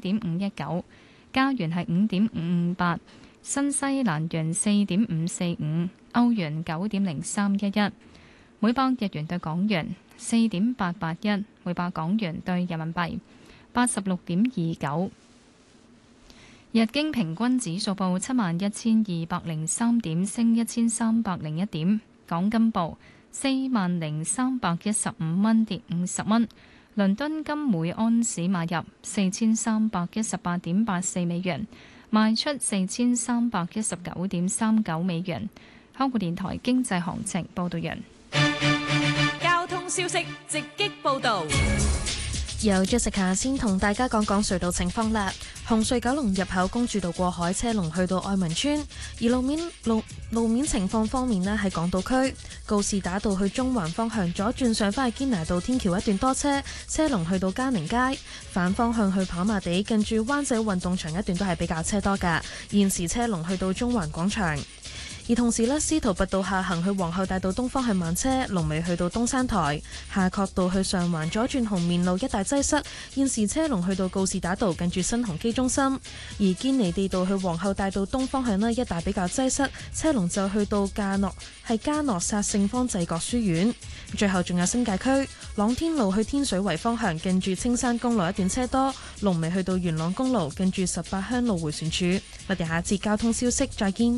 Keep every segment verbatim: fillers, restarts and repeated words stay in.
點五一九，加元係五點五五八，新西蘭元四點五四五，歐元九點零三一一，每百日元對港元四點八八一，每百港元對人民幣八十六點二九。日經平均指數報七萬一千二百零三點，升一千三百零一點。港金報四萬零三百一十五蚊，跌五十蚊。倫敦金每安士買入四千三百一十八點八四美元，賣出四千三百一十九點三九美元。香港電台經濟行情報道完。 交通消息直擊報道。 由 Jessica 先同大家講講隧道情況啦。紅隧九龍入口公主道過海車龍去到愛民村，而路面路路面情況方面呢，喺港島區告士打道去中環方向左轉上返去堅拿道天橋一段多車，車龍去到嘉寧街；反方向去跑馬地近住灣仔運動場一段都係比較車多㗎，現時車龍去到中環廣場。而同時呢，司徒拔道下行去皇后大道東方向慢車，龍尾去到東山台；夏慤道去上環左轉紅棉路一帶擠塞，現時車龍去到告士打道近住新鴻基中心。而堅尼地道去皇后大道東方向呢，一帶比較擠塞，車龍就去到加諾係加諾撒聖方濟各書院。最後仲有新界區朗天路去天水圍方向近住青山公路一段車多，龍尾去到元朗公路近住十八鄉路迴旋處。我哋下一節交通消息再見。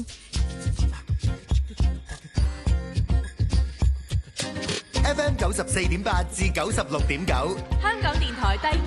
F M 九十四點八至九十六點九， 香港電台第